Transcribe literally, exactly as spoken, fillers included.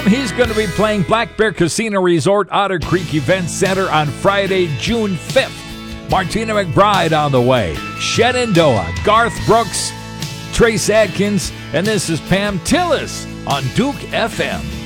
He's going to be playing Black Bear Casino Resort, Otter Creek Event Center on Friday, June fifth. Martina McBride on the way. Shenandoah, Garth Brooks, Trace Adkins, and this is Pam Tillis on Duke F M.